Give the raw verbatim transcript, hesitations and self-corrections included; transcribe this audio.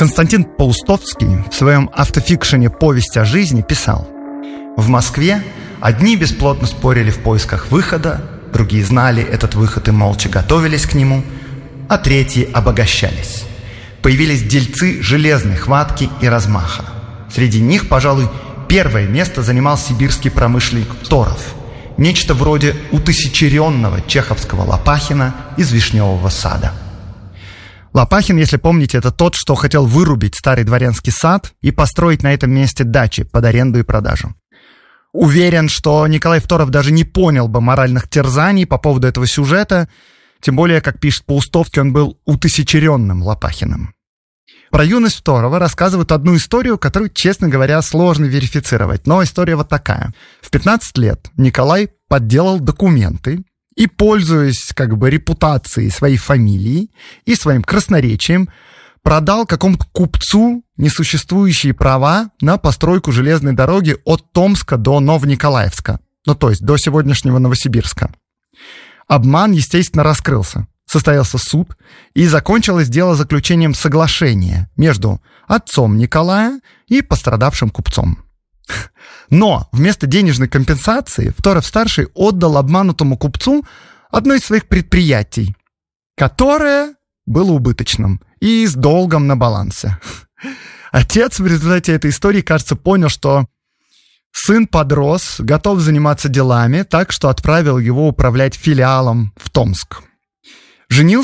Константин Паустовский в своем автофикшене «Повесть о жизни» писал: «В Москве одни бесплодно спорили в поисках выхода, другие знали этот выход и молча готовились к нему, а третьи обогащались. Появились дельцы железной хватки и размаха. Среди них, пожалуй, первое место занимал сибирский промышленник Торов, нечто вроде утысячеренного чеховского Лопахина из «Вишневого сада». Лопахин, если помните, это тот, что хотел вырубить старый дворянский сад и построить на этом месте дачи под аренду и продажу. Уверен, что Николай Торов даже не понял бы моральных терзаний по поводу этого сюжета, тем более, как пишет Паустовский, он был утысячеренным Лопахиным. Про юность Торова рассказывают одну историю, которую, честно говоря, сложно верифицировать, но история вот такая. В пятнадцать лет Николай подделал документы и, пользуясь как бы репутацией своей фамилии и своим красноречием, продал какому-то купцу несуществующие права на постройку железной дороги от Томска до Новониколаевска, ну то есть до сегодняшнего Новосибирска. Обман, естественно, раскрылся. Состоялся суд, и закончилось дело заключением соглашения между отцом Николая и пострадавшим купцом. Но вместо денежной компенсации Торов-старший отдал обманутому купцу одно из своих предприятий, которое было убыточным и с долгом на балансе. Отец в результате этой истории, кажется, понял, что сын подрос, готов заниматься делами, так что отправил его управлять филиалом в Томск. Женился